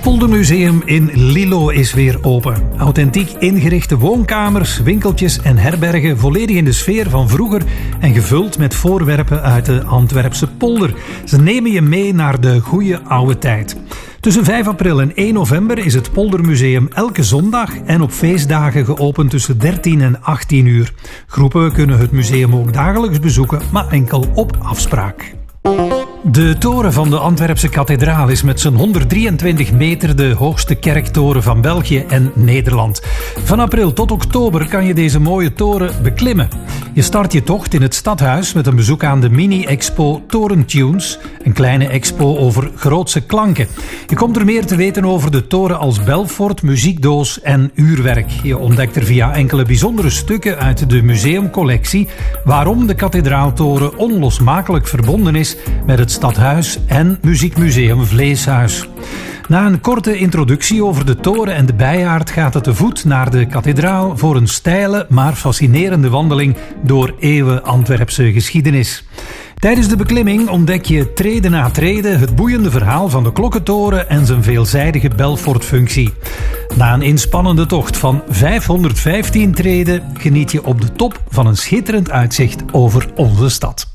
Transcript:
Poldermuseum in Lillo is weer open. Authentiek ingerichte woonkamers, winkeltjes en herbergen volledig in de sfeer van vroeger en gevuld met voorwerpen uit de Antwerpse polder. Ze nemen je mee naar de goede oude tijd. Tussen 5 april en 1 november is het Poldermuseum elke zondag en op feestdagen geopend tussen 13 en 18 uur. Groepen kunnen het museum ook dagelijks bezoeken, maar enkel op afspraak. De toren van de Antwerpse kathedraal is met zijn 123 meter de hoogste kerktoren van België en Nederland. Van april tot oktober kan je deze mooie toren beklimmen. Je start je tocht in het stadhuis met een bezoek aan de mini-expo Torentunes, een kleine expo over grootse klanken. Je komt er meer te weten over de toren als Belfort, muziekdoos en uurwerk. Je ontdekt er via enkele bijzondere stukken uit de museumcollectie waarom de kathedraaltoren onlosmakelijk verbonden is met het stadhuis en muziekmuseum Vleeshuis. Na een korte introductie over de toren en de bijaard gaat het te voet naar de kathedraal voor een steile maar fascinerende wandeling door eeuwen Antwerpse geschiedenis. Tijdens de beklimming ontdek je trede na trede het boeiende verhaal van de klokkentoren en zijn veelzijdige Belfort-functie. Na een inspannende tocht van 515 treden geniet je op de top van een schitterend uitzicht over onze stad.